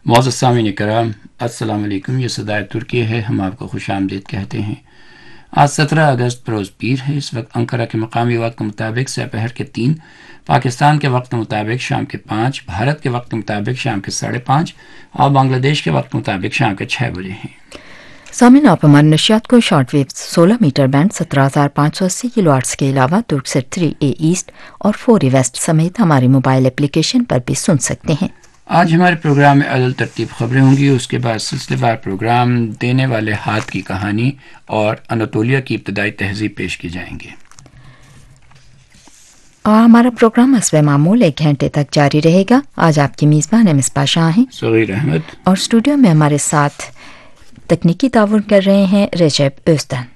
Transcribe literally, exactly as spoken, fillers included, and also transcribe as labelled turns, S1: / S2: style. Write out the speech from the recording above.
S1: मौजूद सामीन कराम, अस्सलाम वालेकुम। ये सदाए तुर्की है, हम आपको खुश आमदीद कहते हैं। आज सत्रह अगस्त बरोज़ पीर है। इस वक्त अंकारा के मकामी वक्त के मुताबिक दोपहर के तीन, पाकिस्तान के वक्त के मुताबिक शाम के पाँच, भारत के वक्त के मुताबिक शाम के साढ़े पाँच और बांग्लादेश के वक्त के मुताबिक शाम के छः बजे हैं।
S2: सामिन आप हमारे नशियात को शॉर्ट वेव सोलह मीटर बैंड सत्रह हज़ार पाँच सौ अस्सी किलो आर्ट्स के अलावा तुर्कसेट थ्री ए ईस्ट और फोर ए वेस्ट समेत हमारे मोबाइल एप्लीकेशन पर भी सुन सकते हैं।
S1: आज हमारे प्रोग्राम में अदल तरतीब खबरें होंगी, उसके बाद सिलसिलेवार प्रोग्राम देने वाले हाथ की कहानी और अनातोलिया की इब्तदाई तहजीब पेश की जाएंगे।
S2: और हमारा प्रोग्राम हस्बे मामूल एक घंटे तक जारी रहेगा। आज आपकी मेज़बान मिसबा शाह हैं
S1: सगीर अहमद,
S2: और स्टूडियो में हमारे साथ तकनीकी ताउन कर रहे हैं रेजब ओस्तान।